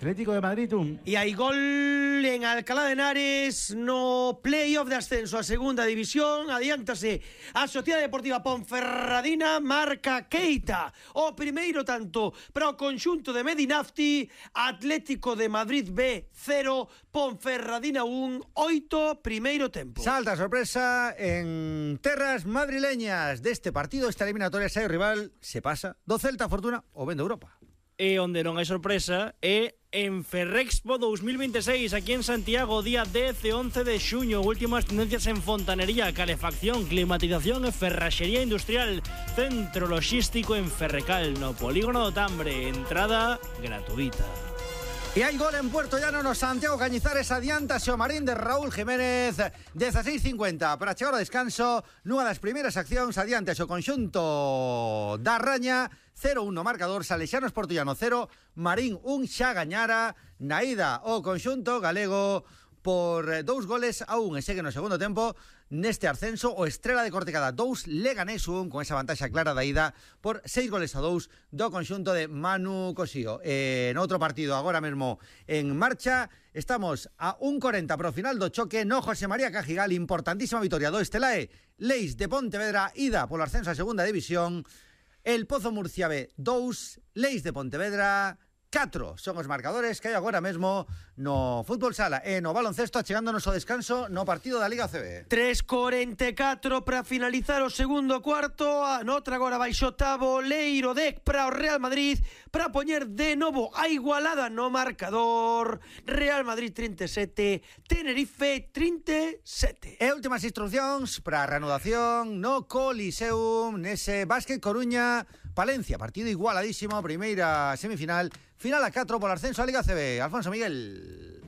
Atlético de Madrid 1. E hai gol en Alcalá de Henares no playoff de ascenso a segunda división. Adiántase a Sociedade Deportiva Ponferradina, marca Keita. O primeiro tanto para o conxunto de Medinafti. Atlético de Madrid B 0, Ponferradina 1, 8, primeiro tempo. Salta sorpresa en terras madrileñas deste partido, esta eliminatoria. Sai o rival, se pasa do Celta Fortuna o vende Europa. E onde non hai sorpresa é en Ferrexpo 2026, aquí en Santiago, día 10 e 11 de xuño. Últimas tendencias en fontanería, calefacción, climatización e ferraxería industrial. Centro logístico en Ferrecal, no polígono do Tambre. Entrada gratuita. E hai gol en Puerto Llano no Santiago Cañizares. Adiántase o Marín de Raúl Jiménez, 16:50 para chegar ao descanso. Nunha das primeiras accións, adiántase o conxunto da Raña, 0-1 marcador. Salesianos Portollano 0, Marín 1, xa gañara na ida o conxunto galego por 2-1, e segue no segundo tempo neste ascenso o Estrela de Cortecada 2, Leganés 1, con esa vantaxa clara da ida por 6-2 do conxunto de Manu Cosío. En outro partido agora mesmo en marcha, estamos a 1:40 para o final do choque no José María Cajigal. Importantísima vitoria do Estelae Leis de Pontevedra, ida polo ascenso a segunda división. El Pozo Murcia B 2, Leis de Pontevedra 4 son os marcadores que hai agora mesmo no fútbol sala e no baloncesto, achegándonos ao descanso no partido da Liga CB. 3:44 para finalizar o segundo cuarto. Anotra agora baixo taboleiro Dec para o Real Madrid para poñer de novo a igualada no marcador. Real Madrid 37, Tenerife 37. E últimas instruccións para a reanudación no Coliseum nese Básquet Coruña Palencia, partido igualadísimo, primeira semifinal, final a 4 polo ascenso a Liga CB. Alfonso Miguel.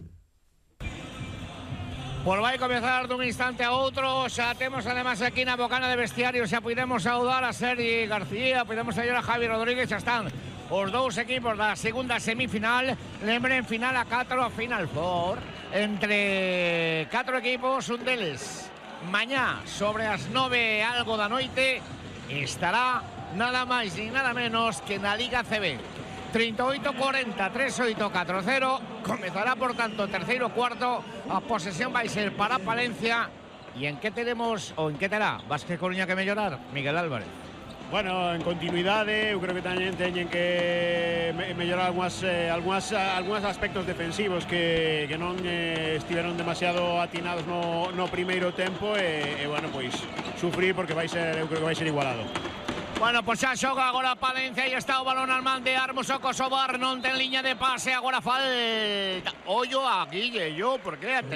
Pues vai comezar dun instante a outro. Xa temos además aquí na bocana de vestiario. Xa podemos saudar a Sergi García, podemos saudar a Javi Rodríguez. Xa están os dous equipos da segunda semifinal. Lembren, final a 4, Final Four, entre 4 equipos. Un deles mañá sobre as 9 algo da noite estará nada máis ni nada menos que na Liga CB. 38-40, 3-8-4-0. Comezará, por tanto, terceiro cuarto. A posesión vai ser para Palencia. E en que tenemos, ou en que terá Básquet Coruña que mellorar? Miguel Álvarez. Bueno, en continuidade, eu creo que tamén teñen que mellorar algúns aspectos defensivos que non estiveron demasiado atinados no primeiro tempo e bueno, pois sufrir porque eu creo que vai ser igualado. Bueno, pois xa xoga agora Palencia e está o balón al man de Armos o Kosovar, non ten liña de pase, agora falta. Ollo a Guille, porque é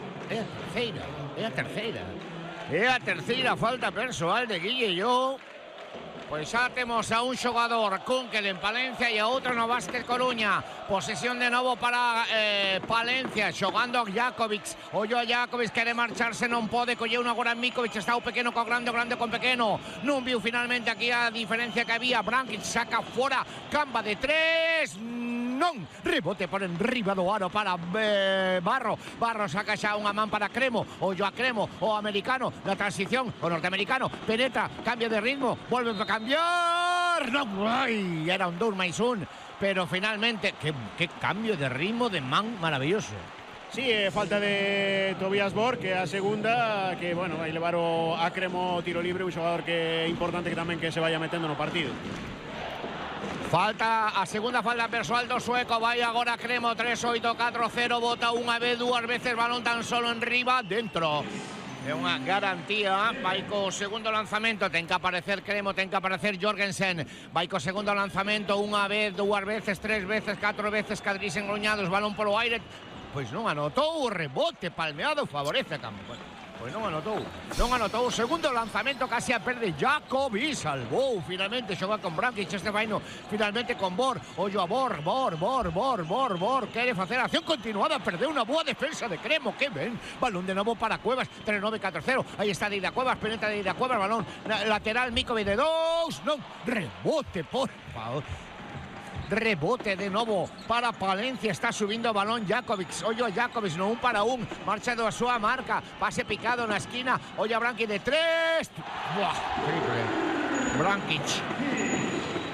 a terceira falta persoal de Guille. Pois xa temos a un xogador Kunkel en Palencia e a outro no Básquet Coruña. Posesión de novo para Palencia, xogando Jakovic. Ollo a Jakovic, quere marcharse, non pode, colleu agora Mikovic, está o pequeno co grande, o grande con pequeno. Non viu finalmente aquí a diferencia que había. Brankic saca fora, camba de 3, non, rebote por enriba do aro para Barro. Barro saca xa unha man para Cremo. Ollo a Cremo, o americano, na transición, o norteamericano, penetra, cambia de ritmo, volve a cambiar. Non, ai, era un 2+1, pero finalmente, que cambio de ritmo de man maravilloso. Sí, falta de Tobias Borg, que é a segunda, que, bueno, vai levar a Cremo tiro libre, un xogador que é importante que tamén que se vaya metendo no partido. Falta a segunda falta persoal do sueco. Vai agora Cremo, 3-8-4-0. Bota unha vez, dúas veces, balón tan solo en riba, dentro. É unha garantía. Vai co segundo lanzamento, ten que aparecer Cremo, ten que aparecer Jorgensen. Vai co segundo lanzamento, unha vez, dúas veces, tres veces, catro veces, Cadrís engroñados, balón polo aire. Pois non anotou, o rebote palmeado favorece a Campo. Pois non anotou o segundo lanzamento, casi a perde Jacobi, salvou finalmente, xoga con Brankic, este vaino finalmente con Bor. Ollo a Bor, quere facer acción continuada, perdeu unha boa defensa de Cremo, que ben, balón de novo para Cuevas, 3-9-4-0, aí está Deida Cuevas, penetra Deida Cuevas, balón lateral, Mikovic de 2, non, rebote, por favor. Rebote de novo para Palencia. Está subindo o balón Jakovic. Ollo a Jakovic, no 1 para 1. Marcha da súa marca. Pase picado na esquina. Ollo a Brankic de 3. Buah, triple. Brankic.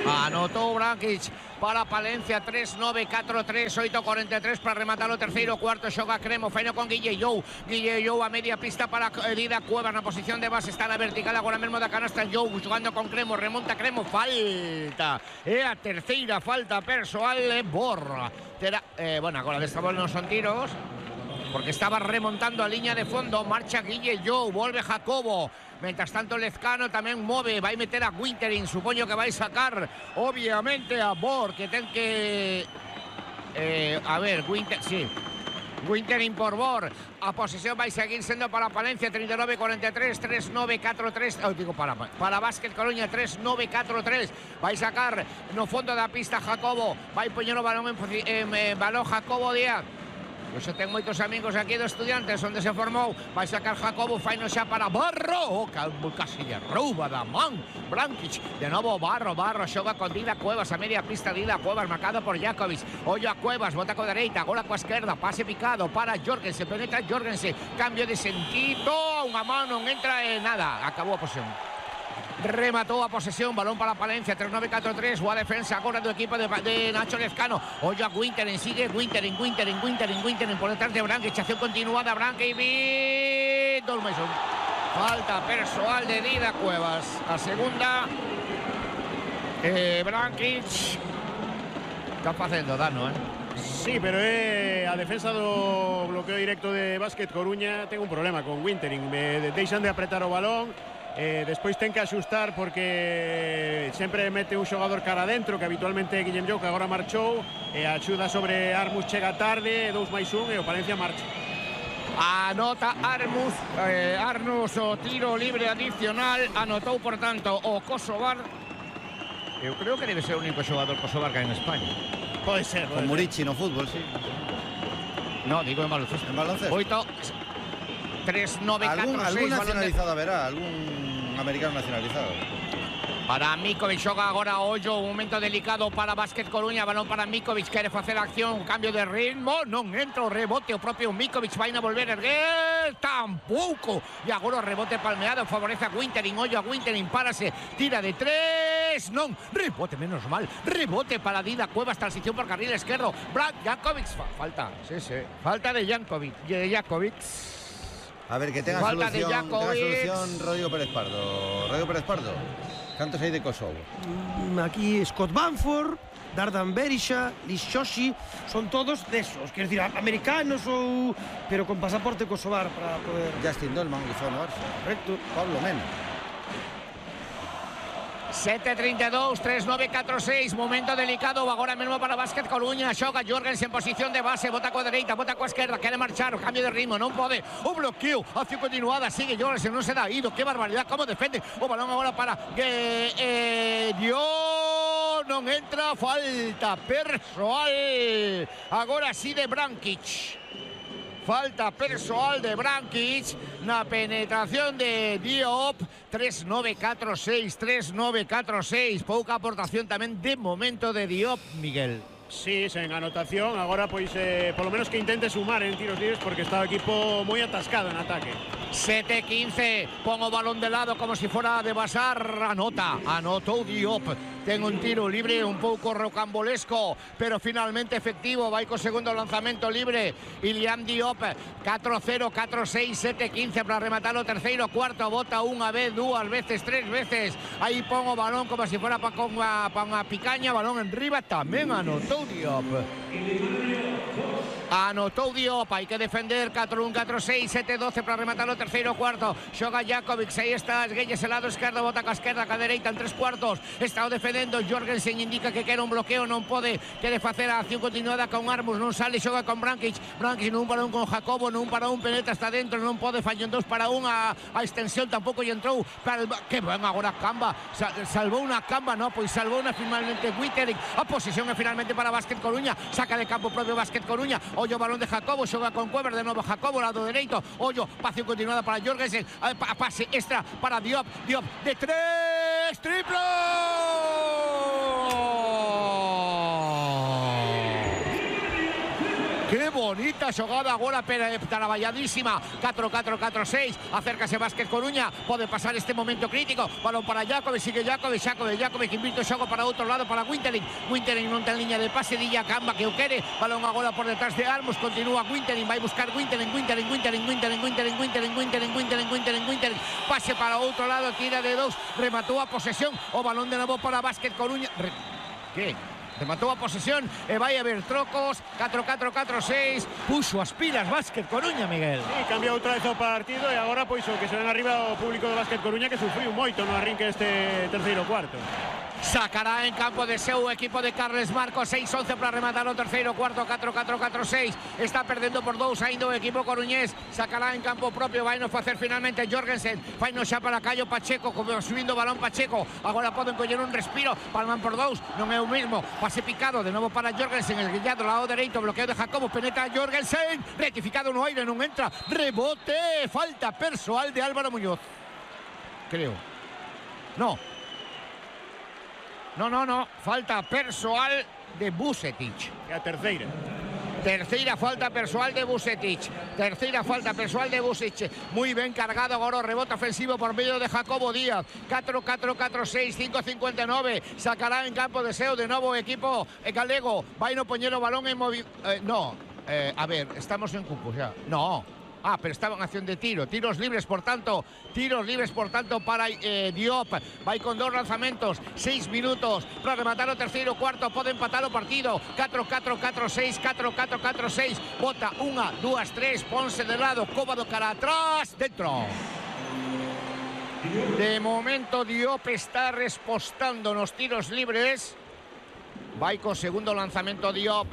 Anotó Brankic para Palencia, 3-9-4-3, 8-43 para rematar o terceiro cuarto. Xoga Cremo, feino con Guille Jou a media pista para Dida Cuevas na posición de base, está na vertical agora mesmo da canasta. Jou xogando con Cremo, remonta Cremo, falta, é a terceira falta persoal de Borra. Bueno, agora desta bola non son tiros porque estaba remontando a línea de fondo. Marcha Guille Jou, volve Jacobo. Mientras tanto Lezcano tamén move, vai meter a Wintering, supoño que vai sacar obviamente a Bor, que ten que a ver, Wintering por Bor. A posesión vai seguir sendo para Palencia, 39-43, 3-9-4-3, digo para Básquet Coruña, 3-9-4-3. vai sacar no fondo da pista Jacobo, vai poñer o balón en balón Jacobo Díaz. Eu ten moitos amigos aquí de Estudiantes onde se formou, vai sacar Jacobo, faino xa para Barro, casi lle rouba da man Brankic, de novo Barro xoga con Dida Cuevas a media pista. Dida Cuevas marcado por Jakovic, ollo a Cuevas, bota co dereita, agora coa esquerda, pase picado para Jorgensen, penetra Jorgensen, cambio de sentido, unha man non entra en nada, acabou a posesión. Rematou a posesión, balón para Palencia, 3-9-4-3, boa defensa agora do equipo de Nacho Lezcano. Ollo a Wintering, sigue Wintering por detrás de Brankic, acción continuada, Brankic, 2 máis 1. Falta persoal de Dida Cuevas, a segunda. Brankic está facendo dano, Sí, pero a defensa do bloqueo directo de Básquet Coruña ten un problema con Wintering, deixan de apretar o balón. Despois ten que axustar porque sempre mete un xogador cara adentro, que habitualmente é Guillem Jou, que agora marchou, e a axuda sobre Armus chega tarde, 2 máis 1 e o Palencia marcha. Anota Armus o tiro libre adicional, anotou por tanto o Kosovar. Eu creo que debe ser o único xogador kosovar que hai en España. Pode ser. Con Murici no fútbol, sí. No, digo en baloncesto. En baloncesto. 3-9-4-6. Algún nacionalizado haberá, algún americano nacionalizado. Para Mikovic, xoga agora ollo, un momento delicado para Básquet Coruña, balón para Mikovic, quere facer acción, cambio de ritmo, non entra o rebote, o propio Mikovic vai a volver a erguer, tampouco, e agora o rebote palmeado, favorece a Wintering, ollo a Wintering, párase, tira de 3, non, rebote, menos mal, rebote para Dida Cuevas, transición por carril esquerdo, Brad Jankovic, falta, falta de Jankovic, A ver, que tenga solución Rodrigo Pérez Pardo. ¿Cantos hay de Kosovo? Aquí Scott Banford, Dardan Berisha, Liz Shoshi, son todos de esos, quiero decir, americanos pero con pasaporte kosovar para poder... Justin Dolman, que fue a Barça. Correcto. Pablo Mena. 7-32, 3-9-4-6, momento delicado agora mesmo para Básquet Coruña. Xoga Jorgens en posición de base, bota coa dereita, bota coa esquerda, quere marchar, cambio de ritmo, non pode, o bloqueo, acción continuada, sigue Jorgens, non se dá ido, que barbaridade, como defende o balón agora para Dios, non entra, falta persoal agora sí de Brankic. Falta persoal de Brankic na penetración de Diop. 3-9-4-6, 3-9-4-6. Pouca aportación tamén de momento de Diop, Miguel. Sí, sen anotación. Agora, pois, polo menos que intente sumar en tiros libres porque está o equipo moi atascado en ataque. 7-15, pon o balón de lado como si fuera de basar, anotou Diop. Ten un tiro libre un pouco rocambolesco, pero finalmente efectivo, vai co segundo lanzamento libre, Ilian Diop, 4-0, 4-6, 7-15 para rematar o terceiro cuarto, bota unha vez, dúas veces, tres veces, aí pon o balón como si fuera para unha picaña, balón en riba, tamén anotou Diop. Anotou Diop, hai que defender, 4-1, 4-6, 7-12 para rematar o terceiro cuarto, xoga Jakovic, aí está Esguelles, el lado esquerdo, bota ca esquerda, ca dereita en 3 cuartos, está o defendendo, Jorgensen indica que quere un bloqueo, non pode, quere facer a acción continuada con Armus, non sale, xoga con Brankic nun para un con Jacobo, nun para un, penetra, está dentro, non pode, fallón 2 para 1, a extensión tampouco lle entrou, que ben agora Camba, salvou unha Camba, no, pois salvou unha finalmente Wintering, a posesión é finalmente para Básquet Coruña, saca de campo propio Básquet Coruña, ollo balón de Jacobo, xoga con Cuevas, de novo Jacobo, lado dereito, ollo, acción continuada para Jorgensen, pase extra para Diop de 3, triplo! ¡Qué bonita xogada agora traballadísima! 4-4-4-6, acércase Vázquez Coruña, pode pasar este momento crítico, balón para Jácome, sigue Jácome que invite o xogo para outro lado para Wintering non ten liña de pase, dilla Camba que o quere, balón agora por detrás de Almos, continúa Wintering, vai buscar Wintering, pase para outro lado, tira de 2, rematou a posesión, o balón de novo para Vázquez Coruña. Que? Rematou a posesión e vai haber trocos. 4-4-4-6, puxo as pilas Vázquez Coruña, Miguel. Sí, cambia outra vez o partido e agora pois o que se ven arriba o público de Vázquez Coruña, que sufriu moito no arrinque deste terceiro cuarto. Sacará en campo de seu equipo de Carles Marcos, 6-11 para rematar o terceiro cuarto. 4-4-4-6, está perdendo por 2 ainda o equipo coruñés. Sacará en campo propio, vai no facer finalmente Jorgensen, vai no xa para Caio Pacheco, como subindo o balón Pacheco, agora poden coller un respiro, palman por 2, non é o mismo, pase picado, de novo para Jorgensen, el guillado, lado dereito, bloqueo de Jacobo, penetra Jorgensen, rectificado no aire, non entra, rebote, falta persoal de Álvaro Muñoz, creo, no, falta persoal de Vucetich. É a terceira. Terceira falta persoal de Vucetich. Muy ben cargado agora o rebote ofensivo por medio de Jacobo Díaz. 4-4-4-6, 5-59. Sacará en campo de seu de novo o equipo galego. Vai no poñer o balón en a ver, estamos en cupo xa. No. Pero estaba en acción de tiro. Tiros libres, por tanto, para Diop. Vai con 2 lanzamentos, 6 minutos para rematar o terceiro cuarto. Pode empatar o partido. 4-4-4-6, 4-4-4-6. Bota 1, 2, 3, ponse de lado, Cóbado cara atrás, dentro. De momento Diop está respostando nos tiros libres. Vai co segundo lanzamento Diop,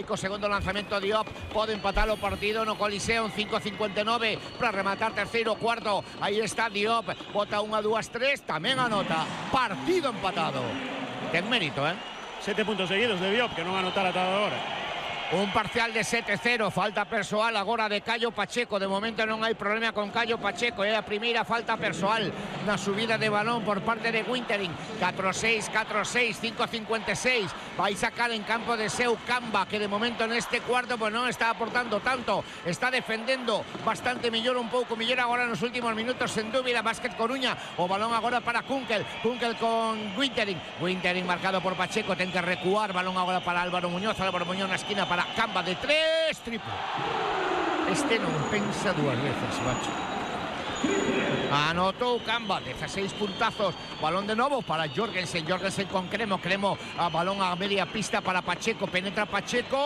pode empatar o partido no Coliseo en 5-59 para rematar terceiro cuarto. Aí está Diop, bota 1, 2, 3, tamén anota. Partido empatado. Ten mérito, 7 puntos seguidos de Diop, que non anotar ata agora. Un parcial de 7-0, falta persoal agora de Caio Pacheco. De momento non hai problema con Caio Pacheco, é a primeira falta persoal na subida de balón por parte de Wintering. 4-6, 4-6, 5-56, vai sacar en campo de seu Camba, que de momento neste cuarto pues non está aportando tanto, está defendendo bastante mellor, un pouco mellor agora nos últimos minutos, sen dúbida. Vázquez Coruña, o balón agora para Kunkel con Wintering marcado por Pacheco, ten que recuar, balón agora para Álvaro Muñoz na esquina para Camba de 3, triple. Este non pensa dúas veces, macho. Anotou Camba, 16 puntazos. Balón de novo para Jorgensen con Cremo, a balón a media pista para Pacheco, penetra Pacheco,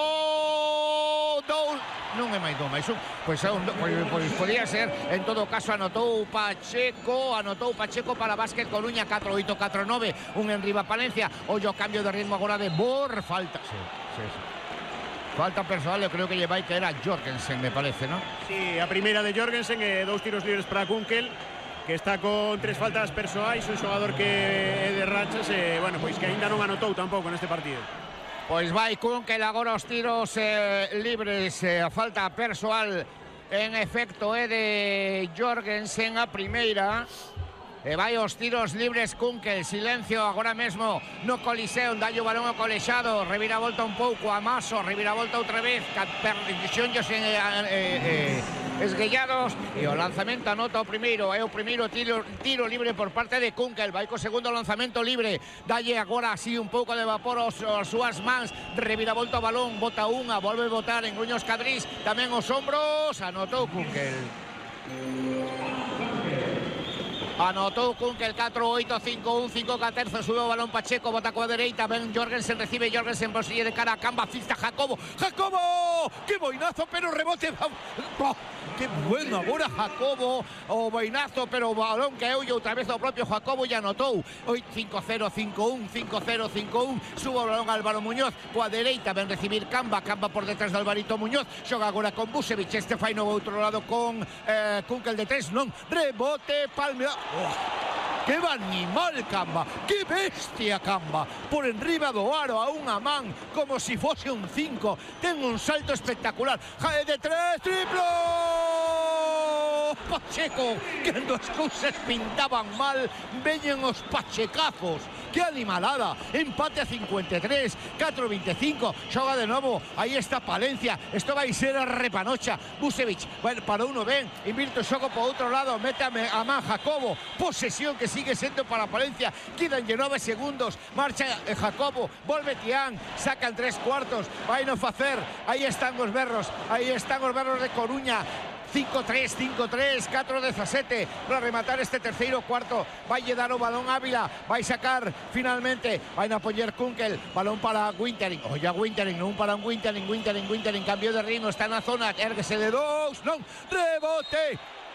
non é máis 2, máis 1, pois podía ser. En todo caso anotou Pacheco para Vázquez Coruña. 4-8, 4-9, un enriba Palencia. Ollo cambio de ritmo agora de Bor, falta. Sí. Falta personal, eu creo que lle vai caer a Jorgensen, me parece, ¿no? Sí, a primeira de Jorgensen, 2 tiros libres para Kunkel, que está con 3 faltas persoais, un xogador que é de rachas, bueno, pois que aínda non anotou tampouco neste partido. Pois vai Kunkel agora os tiros libres, a falta persoal en efecto é de Jorgensen a primeira. E vai os tiros libres Kunkel, silencio agora mesmo no Coliseo, dalle o balón ao colexado, reviravolta un pouco a Maso, reviravolta outra vez, perdicións esguellados, e o lanzamento anota o primeiro, é o primeiro tiro libre por parte de Kunkel. Vai co segundo lanzamento libre, dalle agora así un pouco de vapor aos súas mans, reviravolta o balón, bota unha, volve a botar en Gruños Cadrís, tamén os ombros, anotou Kunkel. Anotou Kunkel, 4-8, 5-1, 5-14, sube o balón Pacheco, bota coa dereita, ven Jorgensen, recibe Jorgensen, posible de cara a Camba, fista Jacobo, ¡qué boinazo, pero rebote! ¡Qué bueno agora Jacobo, o boinazo, pero o balón que eu outra vez o propio Jacobo e anotou. 5-0, 5-1, 5-0, 5-1, sube o balón Álvaro Muñoz, coa dereita, ven recibir Camba por detrás de Alvarito Muñoz, xoga agora con Vucevic, este fai no outro lado con Kunkel de 3, non, rebote, palmea. ¡Qué animal Camba! ¡Qué bestia Camba! Por enriba do aro a unha man, como si fose un 5. Ten un salto espectacular. ¡Jae de 3! ¡Triplo! Pacheco, cando as cousas pintaban mal, veñen os pachecazos. ¡Qué animalada! Empate a 53, 4-25. Xoga de novo. Aí está Palencia. Isto vai ser a repanocha. Busevic, bueno, para uno ben. Invirto o xogo por outro lado. Mete a man Jacobo. Posesión que sigue sendo para Palencia. Quedan 9 segundos. Marcha Jacobo. Volve Tián. Sacan 3/4. Vai no facer. Aí están os berros. Aí están os berros de Coruña. 5-3, 5-3, 4-17 para rematar este terceiro cuarto. Vai dar o balón Ávila, vai sacar finalmente, vai a poñer Kunkel, balón para Wintering. Oye, Wintering, non para un Wintering, cambio de ritmo, está na zona, érguese de 2, non, rebote.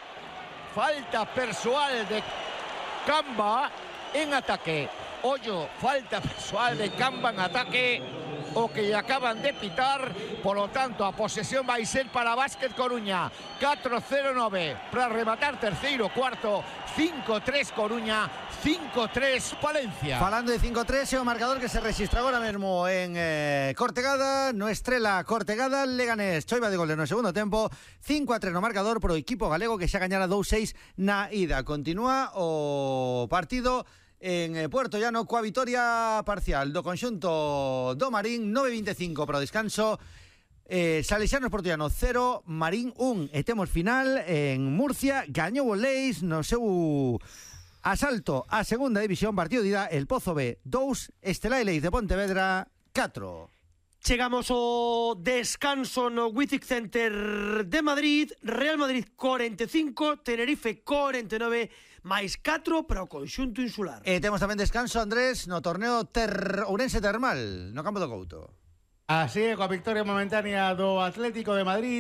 Falta persoal de Camba en ataque. Ollo, falta persoal de Camba en ataque. O que acaban de pitar, por lo tanto a posesión vai ser para Básquet Coruña. 4-0-9 para rematar terceiro cuarto. 5-3 Coruña, 5-3 Palencia. Falando de 5-3, é o marcador que se registra agora mesmo en Cortegada, no Estrela Cortegada, Leganés choiva de goles no segundo tempo, 5-3 no marcador pro equipo galego que xa gañara 2-6 na ida. Continúa o partido en Puerto Llano coa vitoria parcial do conxunto do Marín, 9-25 para o descanso. Salesianos Puerto Llano 0, Marín 1. E temos final en Murcia, gañou o Leis no seu asalto á segunda división, partido de ida, el Pozo B 2, Estelai Leis de Pontevedra 4. Chegamos ao descanso no Withik Center de Madrid. Real Madrid 45, Tenerife 49, máis 4 para o conxunto insular. E temos tamén descanso, Andrés, no torneo Ourense Termal, no campo do Couto. Así é, coa victoria momentánea do Atlético de Madrid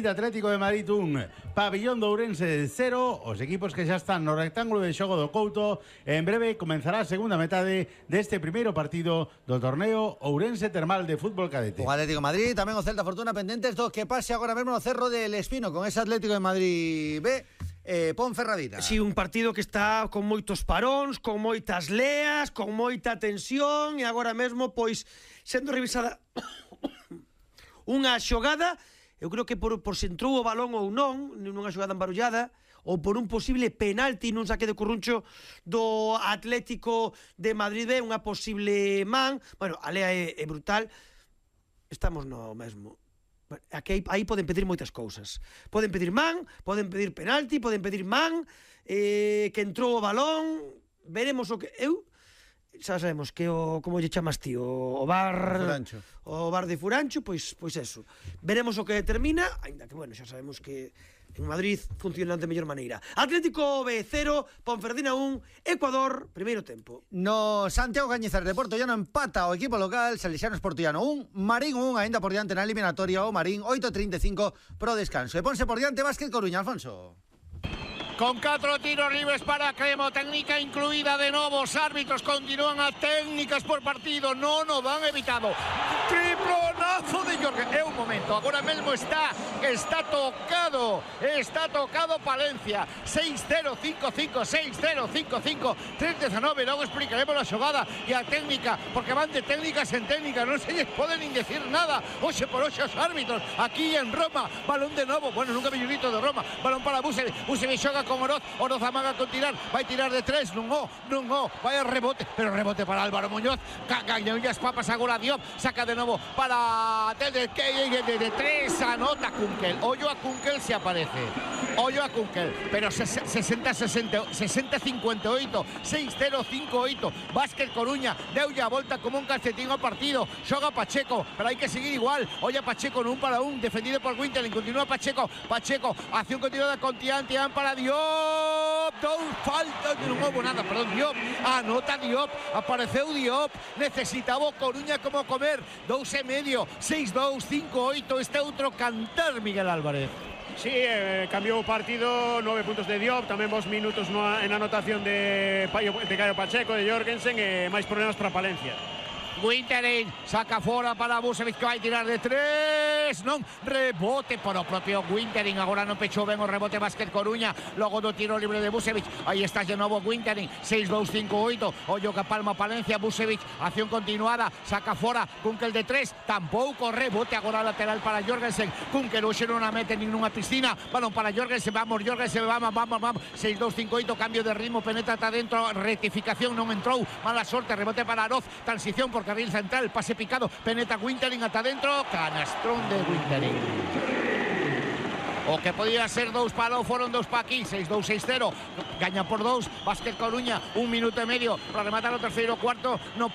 1, Pabillón do Ourense 0, os equipos que xa están no rectángulo de xogo do Couto. En breve comenzará a segunda metade deste primeiro partido do torneo Ourense Termal de Fútbol Cadete. O Atlético de Madrid, tamén o Celta Fortuna, pendentes do que pase agora mesmo no Cerro del Espino con ese Atlético de Madrid B. Ponferradina. Si, un partido que está con moitos paróns, con moitas leas, con moita tensión, e agora mesmo, pois, sendo revisada unha xogada, eu creo que por se entrou o balón ou non, nunha xogada embarullada, ou por un posible penalti nun saque de Corruncho do Atlético de Madrid B, unha posible man. Bueno, a lea é brutal. Estamos no mesmo. Aquí aí poden pedir moitas cousas. Poden pedir man, poden pedir penalti, poden pedir man, que entrou o balón. Veremos o que... xa sabemos que como lle chamas ti, o bar Furancho. O bar de Furancho, pois eso. Veremos o que determina, aínda que, bueno, xa sabemos que en Madrid funcionan de mellor maneira. Atlético B 0, Ponferradina 1, Ecuador, primeiro tempo. No Santiago Cañizares de Porto Llano empata o equipo local, Salesianos Porto Llano 1, Marín 1, aínda por diante na eliminatoria o Marín, 8-35 pro descanso. E ponse por diante Básquet Coruña, Alfonso. Con 4 tiros libres para Cremo, técnica incluida de novos árbitros, continúan a técnicas por partido, non o dan evitado. Triplonazo de Jorgen, un momento, agora mesmo está tocado Palencia, 6-0, 5-5, 6-0, 5-5, 3-19, logo explicaremos a xogada e a técnica, porque van de técnicas en técnicas, non se lles poden nin decir nada, hoxe por hoxe os árbitros, aquí en Roma, balón de novo, bueno, nunca me llorito de Roma, balón para Busevic xoga con Oroz amaga con tirar, vai tirar de 3, non o, vai a rebote, pero rebote para Álvaro Muñoz, gañou as papas agora Diop, saca de novo para de 3, anota Kunkel, ollo a Kunkel se aparece, pero 60-58, 6-0-5-8, Básquet Coruña, deulle a volta como un calcetín ao partido, xoga Pacheco, pero hai que seguir igual, olla Pacheco nun para un, defendido por Winterling, continúa Pacheco, acción continuada con Tián para Diop, dos faltas, non houve nada, perdón, Diop, anota Diop, apareceu Diop, necesitaba Coruña como comer, 2,5, 6-2, 5-8, este outro cantar Miguel Álvarez. Sí, cambiou o partido, 9 puntos de Diop, tamén vos minutos en anotación de Caio Pacheco, de Jorgensen, e máis problemas para Palencia. Wintering saca fora para Busevic, que vai tirar de 3. 3, non, rebote para o propio Wintering, agora no pechou ben o rebote Básquet Coruña, logo do tiro libre de Busevic, aí está de novo Wintering, 6-2-5-8, ollo que palma Palencia, Busevic, acción continuada, saca fora, Kunkel de 3, tampouco, rebote agora lateral para Jorgensen, Kunkel hoxe non a mete nin nunha piscina, balón para Jorgensen, vamos, 6-2-5-8, cambio de ritmo, penetra ata dentro, rectificación, non entrou, mala sorte, rebote para Aroz, transición por carril central, pase picado, penetra Wintering ata dentro, canastrón de Wintering. O que podía ser 2 para o foron 2 para aquí, 6-2-6-0, gaña por 2, Básquet Coruña, 1 minuto e medio para rematar o terceiro cuarto, no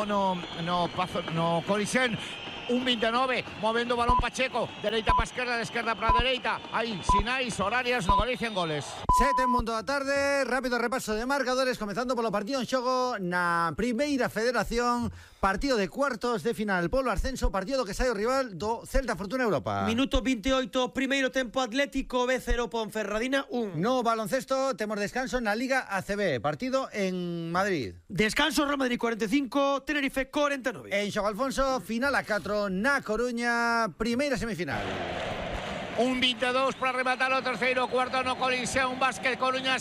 Colisen. 1-29, movendo o balón Pacheco, dereita para esquerda, de esquerda para dereita, aí, sinais horarias, no Galicia en goles. 7 en punto da tarde, rápido repaso de marcadores, comezando polo partido en xogo na Primeira Federación, partido de cuartos de final polo ascenso, partido que sai o rival do Celta Fortuna Europa. Minuto 28, primeiro tempo Atlético B0 Ponferradina 1. No baloncesto temos descanso na Liga ACB, partido en Madrid. Descanso Real Madrid 45, Tenerife 49. En Xogo Alfonso, final a 4 na Coruña, primeira semifinal. 1-22 para rematar o terceiro cuarto no Coliseum, Básquet Coruña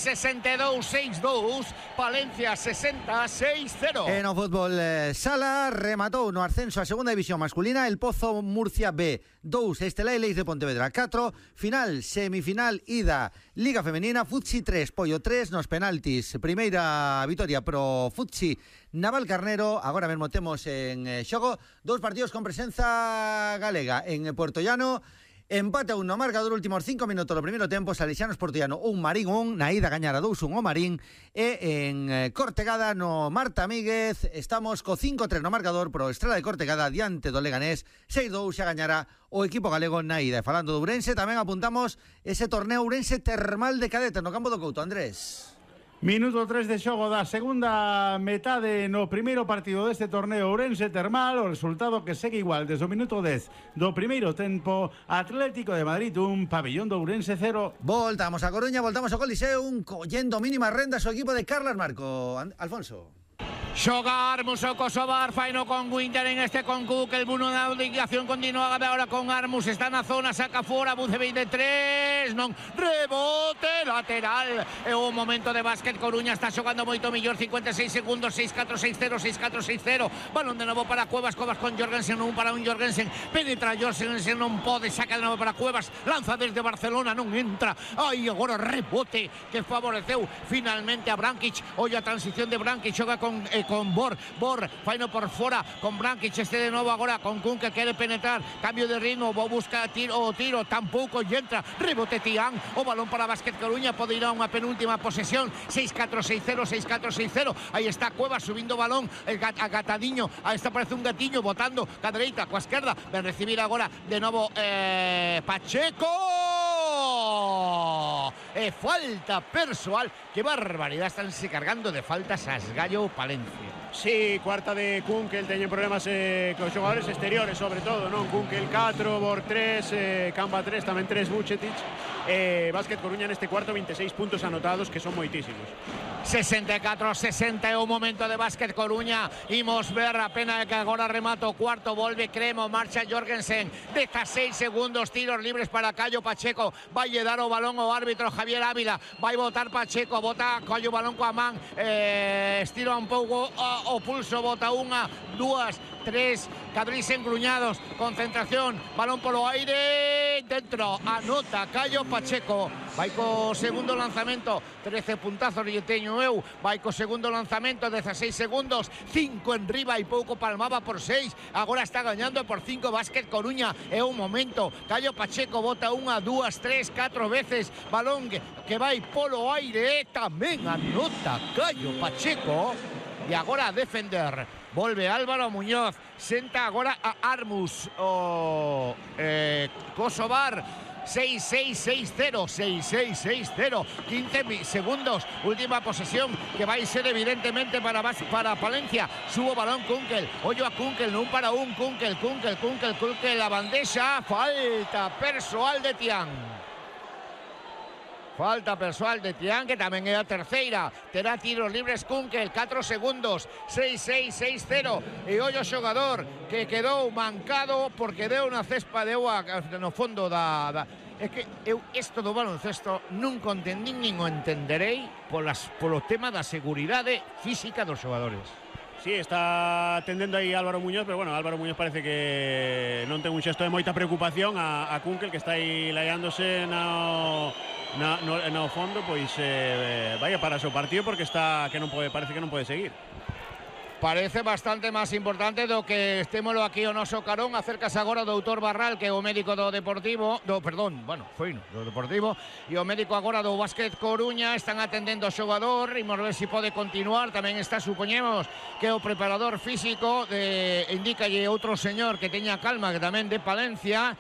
62-6-2, Palencia 60-6-0. En o fútbol sala rematou no ascenso a segunda división masculina el Pozo Murcia B 2, Estela e Leis de Pontevedra 4, final, semifinal, ida Liga Femenina, Futsi 3, Pollo 3 nos penaltis, primeira vitoria pro Futsi Navalcarnero. Agora mesmo temos en xogo 2 partidos con presenza galega en Puertollano. Empate a 1 no marcador, últimos 5 minutos do primeiro tempo, Salesianos Portollano 1, Marín 1, na ida gañara 2-1 o Marín, e en Cortegada no Marta Míguez estamos co 5-3 no marcador pro Estrela de Cortegada diante do Leganés, 6-2 xa gañara o equipo galego na ida. E falando do Ourense, tamén apuntamos ese torneo Ourense Termal de Cadete no campo do Couto. Andrés. Minuto 3 de xogo da segunda metade no primeiro partido deste torneo Ourense Termal, o resultado que segue igual desde o minuto 10 do primeiro tempo, Atlético de Madrid 1, Pabellón de Ourense 0. Voltamos a Coruña, voltamos ao Coliseum, collendo mínimas rendas o equipo de Carlos Marco. Alfonso. Xogar, Muso Kosovar, faino con Winter en este con Cook, el Bruno na obligación continúa ahora con Armus, está na zona, saca fora, Bucevic de 3, non, rebote lateral, é o momento de Básquet Coruña, está xogando moito mellor, 56 segundos, 6-4-6-0, 6-4-6-0, balón de novo para Cuevas, Cuevas con Jorgensen, un para un Jorgensen, penetra Jorgensen, non pode, saca de novo para Cuevas, lanza desde Barcelona, non entra, ai, agora rebote que favoreceu finalmente a Brankic, olla a transición de Brankic, xoga con Bor, faino por fora con Brankic, este de novo agora con Kun que quere penetrar, cambio de ritmo, busca tiro, tampouco lle entra, rebote Tián, o balón para Básquet Coruña, pode ir a unha penúltima posesión, 6-4-6-0, 6-4-6-0, aí está Cuevas subindo o balón, agatadiño, aí está parece un gatiño, botando ca dereita, coa esquerda, ven recibir agora de novo Pacheco, e falta persoal, que barbaridade, están se cargando de faltas as Gallo Palencia. Sí, cuarta de Kunkel, teñen problemas con xogadores exteriores, sobre todo, non? Kunkel 4, Bor 3, Camba 3, tamén 3 Vucetic. Básquet Coruña neste cuarto, 26 puntos anotados, que son moitísimos. 64-60 é o momento de Básquet Coruña. Imos ver a pena que agora remata o cuarto, volve Cremo, marcha Jorgensen, 16 segundos, tiros libres para Cayo Pacheco, vai dar o balón ao árbitro Javier Ávila, vai botar Pacheco, bota Cayo o balón coa man, estira un pouco o pulso, bota unha, dúas, tres, cadrís engruñados, concentración, balón polo aire, dentro, anota Cayo Pacheco, vai co segundo lanzamento, 13 puntazos lle teño eu, vai co segundo lanzamento, 16 segundos, 5 en riba e pouco, palmaba por 6, agora está gañando por 5 Básquet Coruña, é un momento, Cayo Pacheco bota unha, dúas, tres, 4 veces, balón que vai polo aire, tamén anota Cayo Pacheco, e agora a defender, volve Álvaro Muñoz, senta agora a Armus, o Kosovar, 6-6-6-0, 6-6-6-0, 15 segundos, última posesión que vai ser evidentemente para Palencia, subo balón Kunkel, ollo a Kunkel, un para un, Kunkel, la bandeja, falta persoal de Tián. Falta persoal de Tián, que tamén é a terceira. Terá tiros libres Kunkel, 4 segundos, 6-6, 6-0. E ollo xogador que quedou mancado porque deu na cespa de agua no fondo da... É que eu isto do baloncesto nunca entendín nin o entenderei polo tema da seguridade física dos xogadores. Sí, está tendendo aí Álvaro Muñoz, pero bueno, Álvaro Muñoz parece que non ten un xesto de moita preocupación a Kunkel, que está aí laiándose no fondo, pois vaya para o seu partido porque parece que non pode seguir. Parece bastante máis importante do que estémolo aquí o noso carón. Acércase agora o doutor Barral, que é o médico do Deportivo, do Deportivo, e o médico agora do Básquet Coruña. Están atendendo ao xogador, imos ver se pode continuar. Tamén está, supoñemos, que o preparador físico, indícalle outro señor que teña calma, que tamén de Palencia.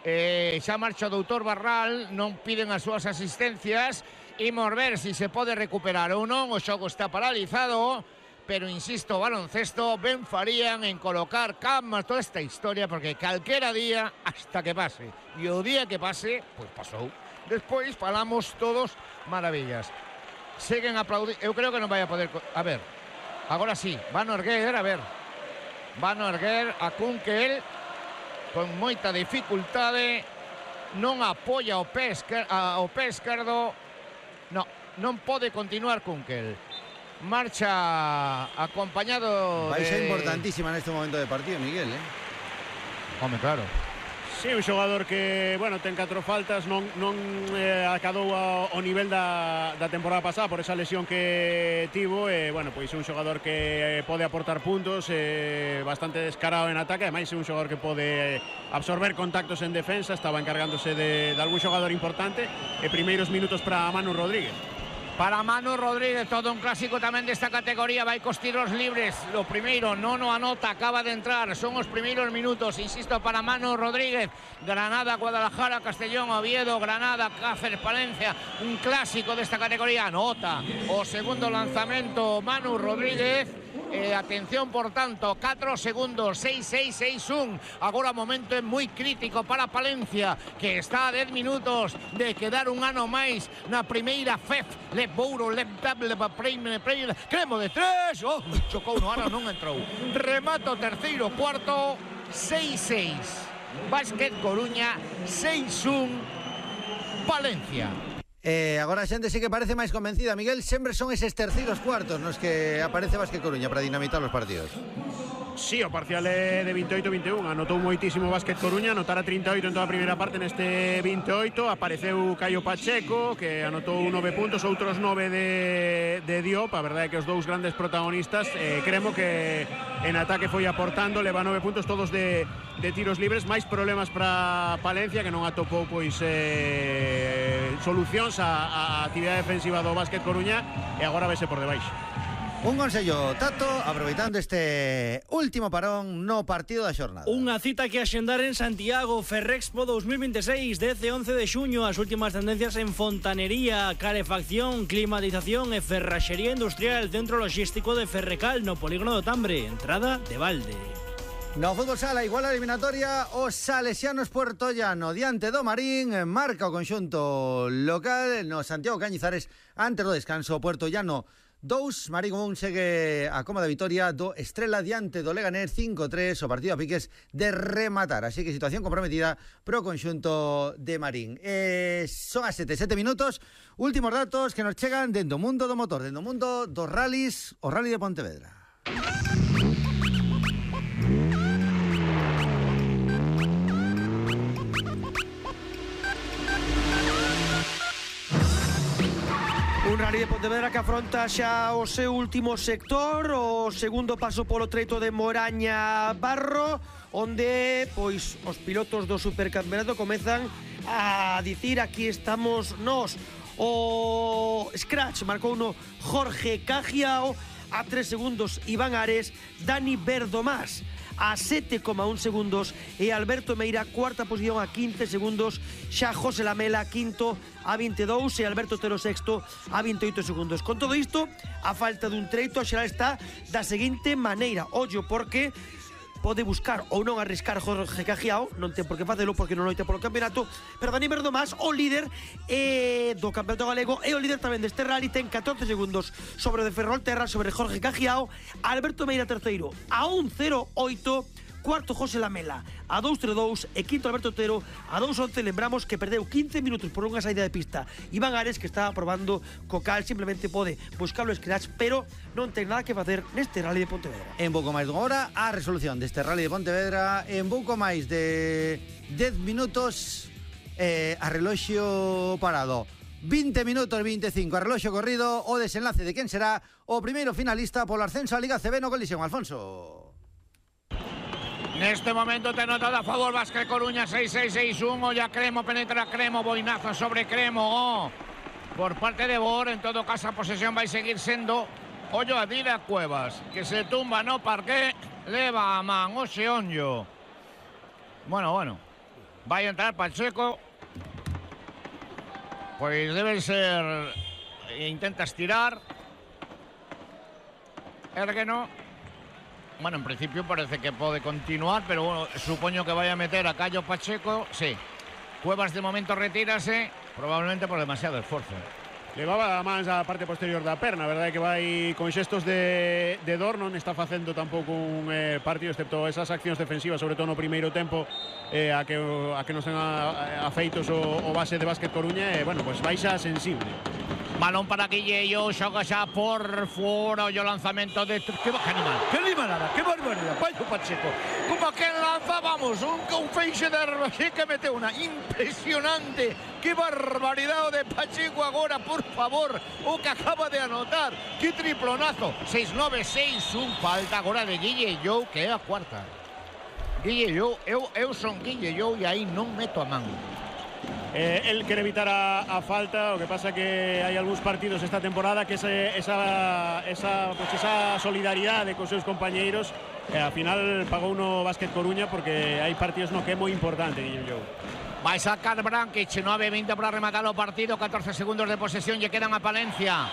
Xa marcha o doutor Barral, non piden as súas asistencias. Imos ver se se pode recuperar ou non. O xogo está paralizado. Pero insisto, baloncesto, ben farían en colocar camas, toda esta historia, porque calquera día hasta que pase. E o día que pase, pois pasou. Despois falamos todos maravillas. Seguen aplaudir. Eu creo que non vai a poder... A ver, agora sí, van a erguer, a ver. Van a erguer a Kunkel con moita dificultade. Non apoia o pé esquerdo. Non pode continuar Kunkel. Marcha acompañado Baixa importantísima neste momento de partido, Miguel, Home, claro. Sí, un xogador que, bueno, ten 4 faltas, non acadou ao nivel da temporada pasada por esa lesión que tivo, bueno, pois un xogador que pode aportar puntos, bastante descarado en ataque, ademais é un xogador que pode absorber contactos en defensa, estaba encargándose de algún xogador importante, e primeiros minutos para Manu Rodríguez. Para Manu Rodríguez, todo un clásico tamén desta categoría, vai cos tiros libres. Lo primeiro, non o anota, acaba de entrar, son os primeiros minutos, insisto, para Manu Rodríguez. Granada, Guadalajara, Castellón, Oviedo, Granada, Cáceres, Palencia, un clásico desta categoría. Anota o segundo lanzamento Manu Rodríguez. Atención, por tanto, 4 segundos, 6-6, 6-1. Agora o momento é moi crítico para Palencia, que está a 10 minutos de quedar un ano máis na primeira FEF. Bouro, cremo de 3. Chocou no ano, non entrou. Remata o terceiro cuarto, 6-6. Básquet Coruña, 6-1. Palencia. Agora a xente sí que parece máis convencida, Miguel. Sempre son eses terceiros cuartos nos que aparece Básquet Coruña para dinamitar os partidos. Sí, o parcial é de 28-21. Anotou moitísimo Básquet Coruña, anotara 38 en toda a primeira parte neste 28. Apareceu Caio Pacheco, que anotou 9 puntos, outros 9 de Diop. A verdade é que os dous grandes protagonistas, cremo que en ataque foi aportando, leva 9 puntos todos de tiros libres. Máis problemas para Palencia, que non atopou pois solucións a actividade defensiva do Básquet Coruña, e agora vese por debaixo. Un consello, Tato, aproveitando este último parón no partido da xornada. Unha cita que axendar en Santiago, Ferrexpo 2026, 10 e 11 de xuño. As últimas tendencias en fontanería, calefacción, climatización e ferraxería industrial. Centro logístico de Ferrecal, no polígono do Tambre. Entrada de balde. No fútbol sala, igual a eliminatoria, os salesianos Puertollano diante do Marín, marca o conxunto local no Santiago Cañizares antes do descanso. Puertollano 2, Marín 1, segue a cómoda vitoria do Estrela diante do Leganés 5-3, o partido a piques de rematar, así que situación comprometida pro conxunto de Marín. Son as 7 minutos, últimos datos que nos chegan dentro do mundo do motor, dentro do mundo dos rallies, o Rally de Pontevedra. Un Rally de Pontevedra que afronta xa o seu último sector, o segundo paso polo treito de Moraña Barro, onde pois os pilotos do supercampeonato comezan a dicir aquí estamos nós. O scratch marcou no Jorge Cajiao, a 3 segundos Iván Ares, Dani Verdomás a 7,1 segundos e Alberto Meira cuarta posición a 15 segundos, xa José Lamela quinto a 22 e Alberto Otero sexto a 28 segundos. Con todo isto, a falta dun treito, a xeral está da seguinte maneira. Ollo, porque pode buscar ou non arriscar Jorge Cajiao, non ten por que facelo porque non loita polo campeonato, pero Dani Verdomás, o líder do campeonato galego e o líder tamén deste rally, ten 14 segundos sobre o de Ferrolterra, sobre Jorge Cajiao. Alberto Meira terceiro a 1.08, cuarto José Lamela a 2.32 e quinto Alberto Otero a 2.11. Lembramos que perdeu 15 minutos por unha saída de pista Iván Ares, que estaba probando co cal simplemente pode buscar o scratch, pero non ten nada que facer neste rally de Pontevedra. En pouco máis dunha hora a resolución deste rally de Pontevedra, en pouco máis de 10 minutos a reloxo parado, 20 minutos 25 a reloxo corrido, o desenlace de quen será o primeiro finalista polo ascenso a Liga CB no Colisión. Alfonso. Neste momento ten notado a favor Básquet Coruña, 6-6-6-1, ya Cremo, penetra Cremo, boinazo sobre Cremo, por parte de Bor. En todo caso a posesión vai seguir sendo ollo a Dira Cuevas, que se tumba no parque, leva a man o Xeonllo. Bueno, vai entrar Pacheco, pois debe ser, intenta estirar, Ergueno. Bueno, en principio parece que pode continuar, pero bueno, supoño que vai a meter a Cayo Pacheco. Sí, Cuevas de momento retírase, probablemente por demasiado esforzo. Levaba máis a parte posterior da perna, a verdade é que vai con xestos de dor, non está facendo tampouco un partido, excepto esas accións defensivas, sobre todo no primeiro tempo, a que nos ten afeitos o base de Básquet Coruña, e, bueno, pues baixa sensible. Balón para Guilleyo, xoga xa por fora, o lanzamento de... Que animalada, que barbaridade, Payo Pacheco. Como que lanza, vamos, un feixe de erva, así que mete una impresionante. Que barbaridade o de Pacheco agora, por favor, o que acaba de anotar. Que triplonazo, 6-9-6-1, falta agora de Guilleyo, que é a cuarta. Guilleyo, eu son Guilleyo e aí non meto a man. Él quiere evitar a falta, lo que pasa que hay algunos partidos esta temporada que esa solidaridad con sus compañeros al final pagó uno Básquet Coruña, porque hay partidos que es muy importante. Va a sacar Brankic, 9-20 para rematar el partido, 14 segundos de posesión, ya quedan a Palencia.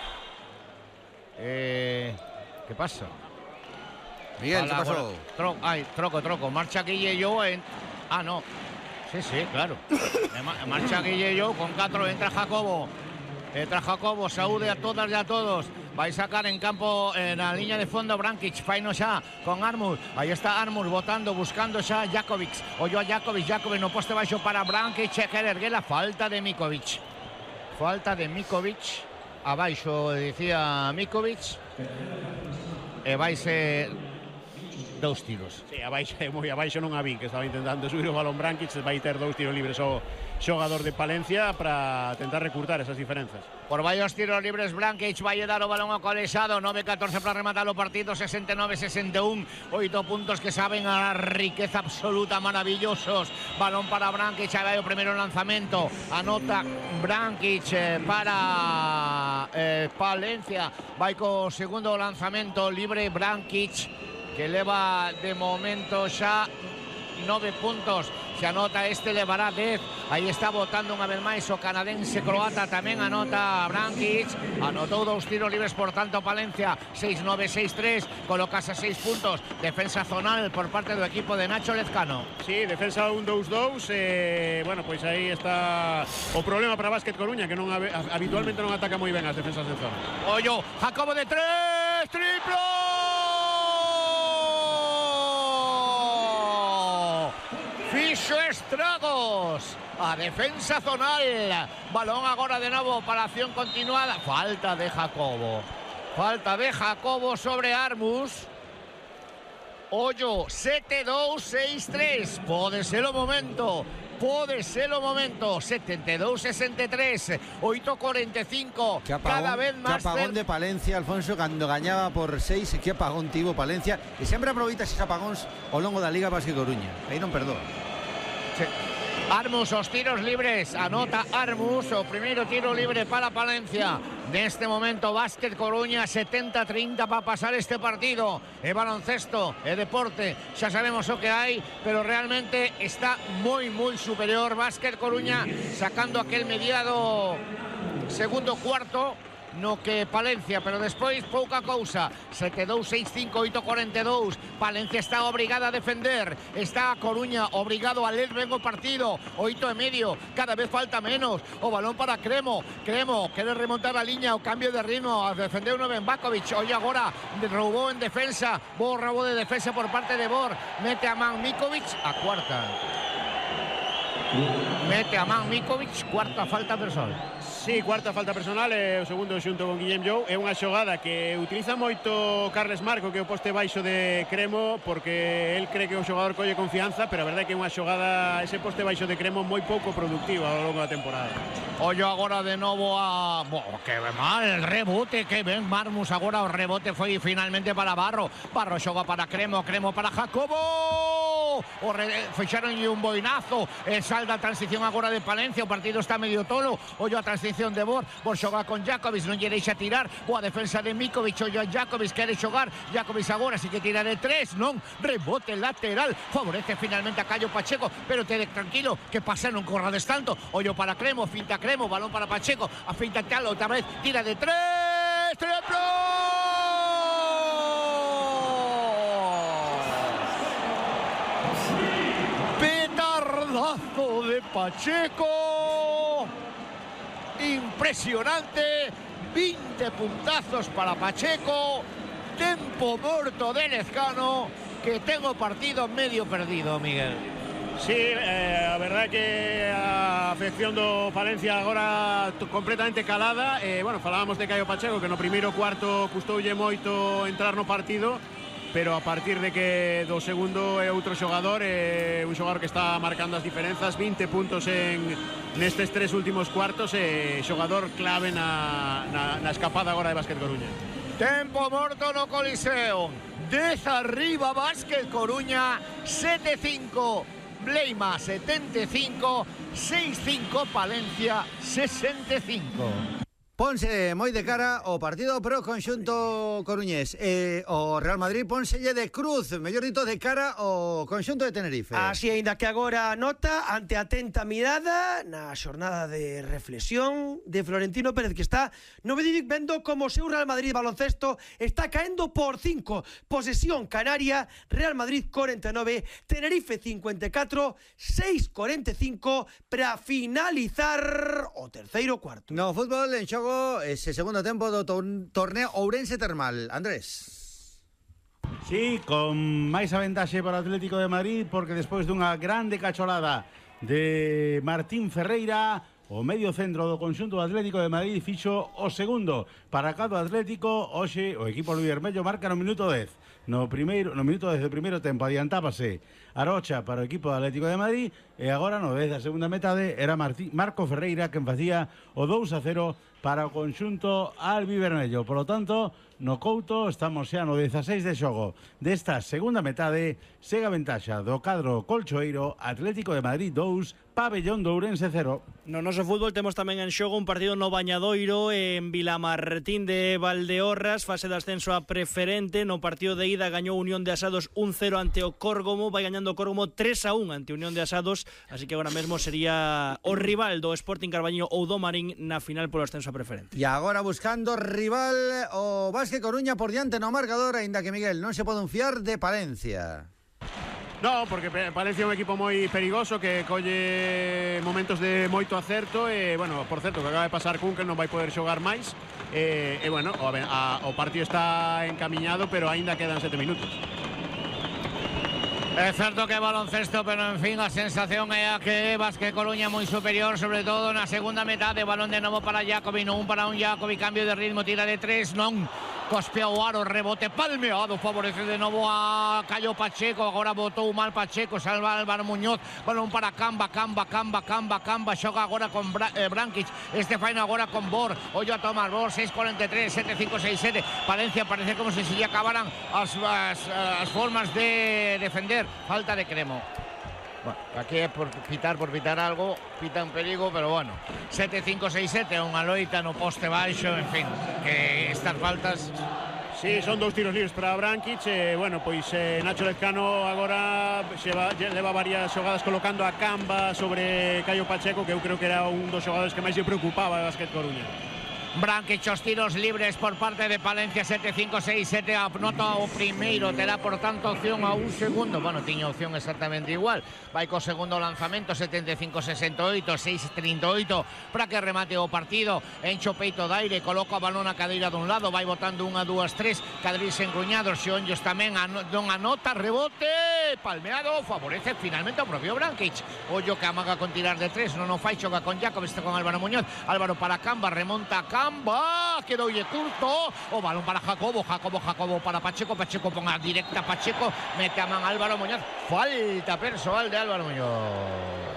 ¿Qué pasa? Miguel, ¿qué pasó? Troco, marcha Guilleyo en... Ah, no. Sí, claro. Marcha Guilleyo con 4, entra Jacobo. Saúde a todas y a todos. Va a sacar en campo, en la línea de fondo, Brankic. Faino ya con Armus. Ahí está Armus votando, buscando ya Jakovic. Oyó a Jakovic no poste baixo para Brankic. Que ergue la falta de Mikovic. Abaixo, decía Mikovic. Vai ser... 2 tiros. Sí, moi abaixo non a vi, que estaba intentando subir o balón Brankic, vai ter 2 tiros libres o xogador de Palencia para tentar recurtar esas diferenzas. Por varios tiros libres Brankic vai dar o balón ao colexado, 9-14 para rematar o partido, 69-61, 8 puntos que saben a riqueza absoluta, maravillosos. Balón para Brankic, aí vai o primeiro lanzamento, anota Brankic para Palencia, vai co segundo lanzamento libre Brankic, que leva de momento xa 9 puntos. Se anota este, levará 10. Aí está votando unha vez máis o canadense croata. Tamén anota Brankic. Anotou 2 tiros libres, por tanto Palencia 6-9-6-3. Colocase a 6 puntos. Defensa zonal por parte do equipo de Nacho Lezcano. Sí, defensa 1-2-2. Bueno, pois aí está o problema para Básquet Coruña, que non habitualmente non ataca moi ben as defensas de zona. Ollo, Jacobo de 3, triplo. Fixo estragos a defensa zonal. Balón agora de novo para acción continuada. Falta de Jacobo sobre Armus. Ollo, 7-2-6-3. Pode ser o momento. 72-63, 8-45. Cada vez más. Que apagón de Palencia, Alfonso, cando gañaba por 6. Que apagón tivo Palencia. E sempre aproveita esos apagóns ao longo da Liga Básquet Coruña. Aí non perdoa. Sí. Armus, os tiros libres, anota Armus, o primeiro tiro libre para Palencia. Neste momento Básquet Coruña 70-30 para pasar este partido. É baloncesto, é deporte, xa sabemos o que hai, pero realmente está moi superior Básquet Coruña, sacando aquel mediado segundo cuarto. no que Palencia, pero despois pouca cousa. 7-2, 6-5, 8-42. Palencia está obrigada a defender. Está a Coruña obrigado a ler ben o partido. 8,5, cada vez falta menos. O balón para Cremo. Cremo quere remontar a liña, o cambio de ritmo, a defender uno ben Bakovic. Hoy agora roubou en defensa. Bo robo de defensa por parte de Bor. Mete a man Mikovic a cuarta. Mete a man Mikovic, cuarta falta personal. Sí, cuarta falta personal, o segundo xunto con Guillem Jou. É unha xogada que utiliza moito Carles Marco, que é o poste baixo de Cremo, porque el cree que o xogador colle confianza, pero a verdade é que é unha xogada, ese poste baixo de Cremo moi pouco productiva ao longo da temporada. Ollo agora de novo a... que mal rebote, que ben Marmus. Agora o rebote foi finalmente para Barro. Barro xoga para Cremo, Cremo para Jacobo. Feixaron un boinazo. Salda a transición agora de Palencia. O partido está medio tolo. Ollo a transición de Bor. Bor xoga con Jakovic, non lle deixa tirar. Boa defensa de Mikovic. Ollo a Jakovic, quere xogar. Jakovic agora sí que tira de 3. Non, rebote lateral. Favorece finalmente a Caio Pacheco, pero te tranquilo, que pasa, non corrades tanto. Ollo para Cremo, finta Cremo, balón para Pacheco, a finta Calo, otra vez, tira de 3, ¡triple! Petardazo de Pacheco, impresionante, 20 puntazos para Pacheco, tempo morto de Lezcano, que tengo partido medio perdido, Miguel. Sí, a verdade que a afección do Palencia agora completamente calada. Bueno, falábamos de Caio Pacheco, que no primeiro cuarto custoulle moito entrar no partido, pero a partir de que do segundo é outro xogador, un xogador que está marcando as diferenzas, 20 puntos nestes tres últimos cuartos, xogador clave na escapada agora de Básquet Coruña. Tempo morto no Coliseo, 10 arriba Básquet Coruña, 7-5 Bleima 75, 6-5 Palencia 65. Ponse moi de cara o partido pro conxunto coruñés. O Real Madrid pónselle de cruz, mellor dito, de cara o conxunto de Tenerife. Así, aínda que agora nota ante atenta mirada na xornada de reflexión de Florentino Pérez, que está no Medidic vendo como o seu Real Madrid baloncesto está caendo por 5. Posesión canaria, Real Madrid 49, Tenerife 54, 6-45 para finalizar o terceiro cuarto. No fútbol en xogo ese segundo tempo do torneo Ourense Termal. Andrés. Sí, con máis aventaxe para o Atlético de Madrid, porque despois dunha grande cacholada de Martín Ferreira, o medio centro do conxunto do Atlético de Madrid fixo o segundo para cada Atlético. Hoxe o equipo vermello marca no minuto 10. No minuto 10 do primeiro tempo adiantábase Arocha para o equipo do Atlético de Madrid, e agora no 10 da segunda metade era Marco Ferreira quen facía o 2-0 para o conxunto albivermello. Por lo tanto, no Couto estamos xa no 16 de xogo desta segunda metade. Sega ventaxa do cadro colchoeiro, Atlético de Madrid 2, Pabellón de Ourense 0. No noso fútbol temos tamén en xogo un partido no Bañadoiro, en Vilamartín de Valdeorras, fase de ascenso a preferente. No partido de ida gañou Unión de Asados 1-0 ante o Córgomo, vai gañando o Córgomo 3-1 ante Unión de Asados, así que agora mesmo sería o rival do Sporting Carballiño ou do Marín na final polo ascenso a preferente. E agora buscando rival o Básquet Coruña por diante no marcador, aínda que Miguel non se pode fiar de Palencia. No, porque Palencia é un equipo moi perigoso que colle momentos de moito acerto e, bueno, por certo, que acaba de pasar Kun, que non vai poder xogar máis e bueno, o partido está encamiñado, pero aínda quedan 7 minutos. É certo que é baloncesto, pero en fin a sensación é a que Básquet Coruña moi superior, sobre todo na segunda metade. Balón de novo para Jacobi, non para un Jacobi, cambio de ritmo, tira de 3, non. Cospea o aro, rebote palmeado, favorece de novo a Caio Pacheco, agora botou mal Pacheco, salva Álvaro Muñoz, balón para Camba, xoga agora con Brankic, este faino agora con Bor, ollo a Tomás Bor, 6-43, 7-5-6-7, Palencia parece como se lle acabaran as formas de defender, falta de Cremo. Bueno, aquí é por pitar algo, pita un perigo, pero bueno, 7-5-6-7, unha loita no poste baixo, en fin, que estas faltas... Sí, son 2 tiros libres para Brankic, bueno, pois Nacho Lezcano agora leva varias xogadas colocando a Camba sobre Caio Pacheco, que eu creo que era un dos xogadores que máis lle preocupaba a Básquet Coruña. Branquic, os tiros libres por parte de Palencia, 7-5-6-7, anota o primeiro, terá por tanto opción a un segundo, bueno, tiña opción exactamente igual, vai co segundo lanzamento, 75-68, 6-38, para que remate o partido, encho peito de aire, coloca o balón a cadeira dun lado, vai botando 1, 2, 3, Cadrís engruñados, Xeonllos tamén non anota, rebote, palmeado, favorece finalmente o propio Branquic, ollo que amaga con tirar de 3, non o fai, xoga con Jacob, está con Álvaro Muñoz, Álvaro para Camba, remonta Camba, quedoulle curto, o balón para Jacobo para Pacheco, Pacheco pon a directa Pacheco, mete a man Álvaro Muñoz, falta persoal de Álvaro Muñoz.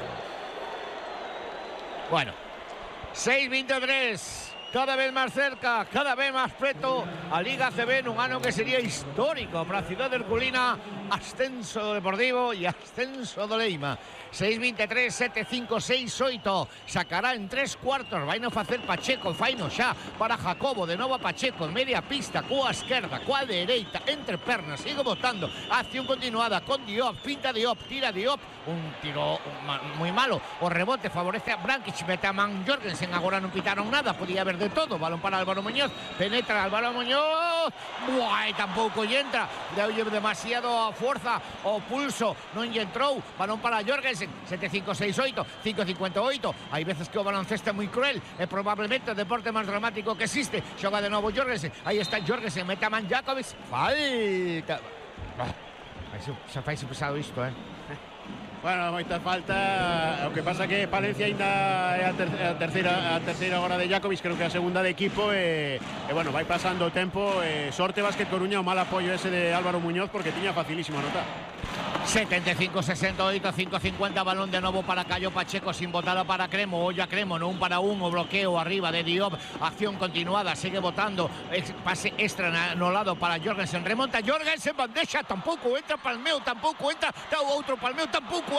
Bueno, 6-23, cada vez más cerca, cada vez más preto a Liga CB, un ano que sería histórico para a Cidade Herculina, ascenso deportivo e ascenso do Leima. 6-23, 7-5-6-8, sacará en 3 cuartos, vai no facer Pacheco, faino xa para Jacobo, de novo a Pacheco, en media pista, coa esquerda, coa dereita, entre pernas, sigue botando, acción continuada con Diop, pinta Diop, tira Diop, un tiro moi malo, o rebote favorece a Branquic, mete a man Jorgensen, agora non pitaron nada, podía haber de todo, balón para Álvaro Muñoz, penetra Álvaro Muñoz, buai, tampouco lle entra, deulle demasiado a forza, o pulso, non lle entrou, balón para Jorgensen, 7-5-6-8, 5-58, hai veces que o baloncesto é moi cruel, é probablemente o deporte máis dramático que existe, xoga de novo Jorgensen, aí está Jorgensen, mete a man Jakovic, falta, xa fai pesado isto, Bueno, moita falta, o que pasa que Palencia ainda é a terceira hora de Jakovic, creo que a segunda de equipo e bueno, vai pasando o tempo, sorte Básquet Coruña, o mal apoio ese de Álvaro Muñoz porque tiña facilísimo anotar. 75-68, 5-50, balón de novo para Cayo Pacheco, sin botada para Cremo, olla Cremo, no 1 para 1, bloqueo arriba de Diop, acción continuada, sigue botando, pase extra no lado para Jorgensen, remonta Jorgensen, bandeja, tampouco entra Palmeo, tampouco entra, outro Palmeo, tampouco,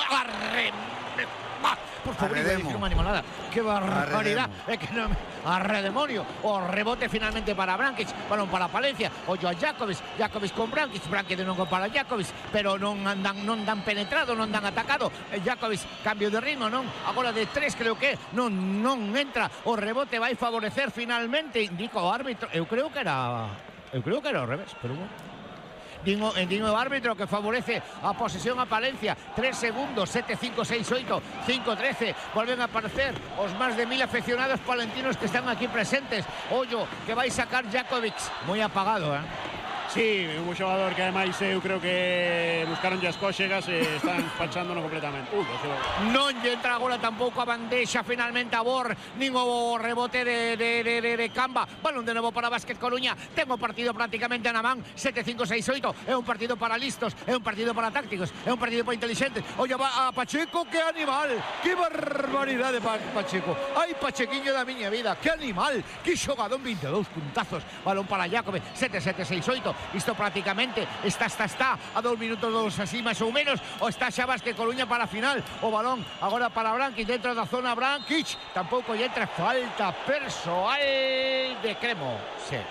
por favor, iba a decir unha animalada, que barbaridad, é que non, arredemonio, o rebote finalmente para Branquic, balón para Palencia, ollo a Jakovic con Branquic de novo para Jakovic, pero non dan penetrado, non dan atacado, Jakovic cambio de ritmo, non, agora de 3 creo que non entra, o rebote vai favorecer finalmente, indica o árbitro, eu creo que era ao revés, pero bueno. Digo o árbitro que favorece a posesión a Palencia, 3 segundos, 7-5-6-8, 5-13, volven a aparecer os máis de 1000 afeccionados palentinos que están aquí presentes, ollo que vai sacar Jakovic, moi apagado, Sí, un xogador que ademais eu creo que buscaron as cóxegas e están despachándolo completamente. Non lle entra agora tampouco a bandexa finalmente a Bor, nin o rebote de Camba, balón de novo para Básquet Coruña, ten o partido prácticamente na man, 7-5-6-8, é un partido para listos, é un partido para tácticos, é un partido para inteligentes, olla a Pacheco, que animal, que barbaridade Pacheco, ai Pachequiño da miña vida, que animal, que xogadón, 22 puntazos, balón para Jacob, 7-7-6-8, isto prácticamente está a 2 minutos así máis ou menos, ou está xa Básquet Coruña para a final, o balón agora para Branquic, dentro da zona Branquic, tampouco lle entra, falta persoal de Cremo, sí,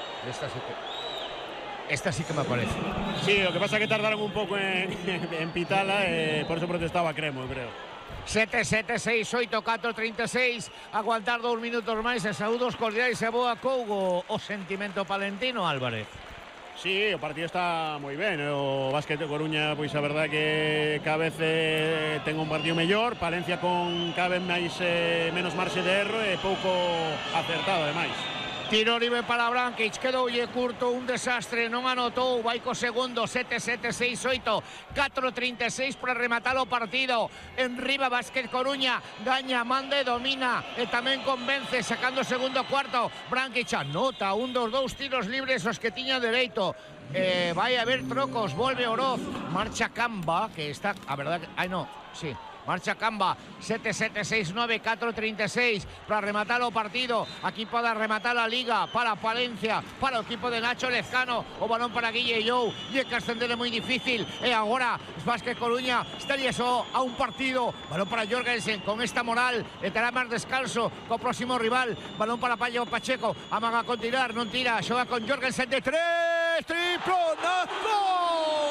esta sí que me parece. Sí, lo que pasa es que tardaron un pouco en pitala, por eso protestaba Cremo, creo. 7-7-6-8, 4-36, aguantar 2 minutos máis, e saúdos cordiais e boa cougo o sentimento palentino, Álvarez. Sí, o partido está moi ben, o Básquet de Coruña, pois a verdade que cada vez ten un partido mellor, Palencia con cada vez menos marxe de erro e pouco acertado ademais. Tiro libre para Branquic, quedoulle curto, un desastre, non anotou, vai co segundo, 7-7-6-8, 4-36 para rematar o partido, en riba Básquet Coruña, gaña, manda e domina, e tamén convence, sacando o segundo cuarto, Branquic anota, un dos 2 tiros libres os que tiña dereito, vai a haber trocos, volve Oroz, marcha Camba, que está, a verdade, sí, marcha Camba, 7-7-6-9, 4-36 para rematar o partido. Aquí pode rematar a Liga para Palencia, para o equipo de Nacho Lezcano, o balón para Guille Jou, e que ascender é moi difícil, e agora Básquet Coruña estaría só a un partido, balón para Jorgensen con esta moral, e terá máis descanso co próximo rival, balón para Pacheco, amaga con tirar, non tira, xoga con Jorgensen de 3, triplonazo!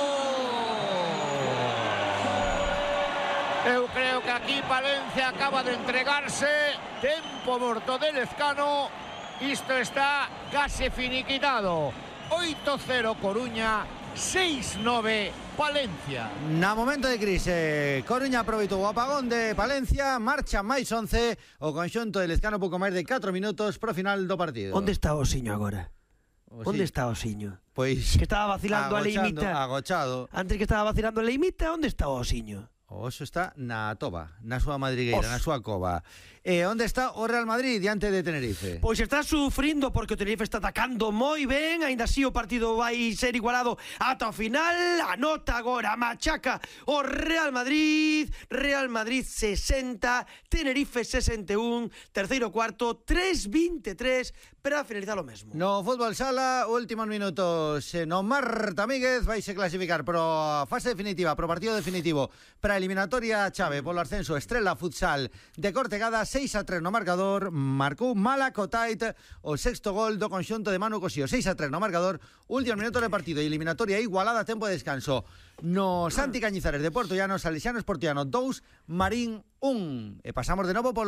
Eu creo que aquí Palencia acaba de entregarse, tempo morto de Lezcano, Isto está case finiquitado. 8-0 Coruña, 6-9 Palencia. Na momento de crise, Coruña aproveitou o apagón de Palencia, marcha máis 11, o conxunto de Lezcano pouco máis de 4 minutos pro final do partido. Onde está o Osiño agora? Onde está o Osiño? Pois Que estaba vacilando a Leimita. Agochado. Antes que estaba vacilando a Leimita, onde está o Osiño? O oso está na toba, na súa madrigueira, na súa cova. E onde está o Real Madrid diante de Tenerife? Pois está sufrindo porque o Tenerife está atacando moi ben. Aínda así o partido vai ser igualado ata o final. Anota agora, machaca o Real Madrid. Real Madrid 60, Tenerife 61. Terceiro cuarto, 3-23 para finalizar o mesmo. No fútbol sala, últimos minutos. No Marta Míguez vaise clasificar pro fase definitiva, pro partido definitivo, para eliminatoria chave polo ascenso Estrela Futsal de Cortegada. 6-3 no marcador, marcou Malacotait o sexto gol do conxunto de Manu Cosío. 6-3 no marcador, último minuto de partido e eliminatoria igualada a tempo de descanso. No Santi Cañizares de Puerto Llano, Salesianos Portiano 2, Marín 1. E pasamos de novo polo